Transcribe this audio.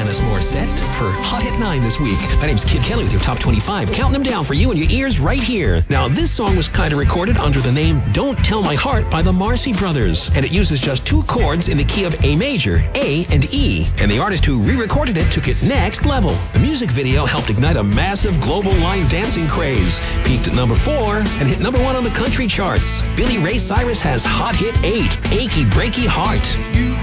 Alanis Morissette for Hot Hit 9 this week. My name's Kid Kelly with your Top 25, counting them down for you and your ears right here. Now, this song was kind of recorded under the name Don't Tell My Heart by the Marcy Brothers, and it uses just 2 chords in the key of A major, A and E, and the artist who re-recorded it took it next level. The music video helped ignite a massive global line dancing craze, peaked at number 4, and hit number 1 on the country charts. Billy Ray Cyrus has Hot Hit 8, Achy Breaky Heart.